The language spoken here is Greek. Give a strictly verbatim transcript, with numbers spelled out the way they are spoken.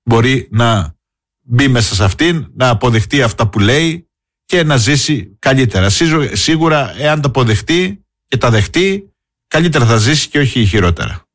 μπορεί να μπει μέσα σε αυτήν, να αποδεχτεί αυτά που λέει και να ζήσει καλύτερα. Σίγουρα, εάν τα αποδεχτεί και τα δεχτεί, καλύτερα θα ζήσει και όχι χειρότερα.